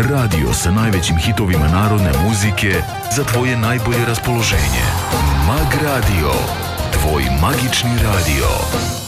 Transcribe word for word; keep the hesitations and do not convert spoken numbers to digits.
radio sa najvećim hitovima narodne muzike za tvoje najbolje raspoloženje. Mag Radio, tvoj magični radio.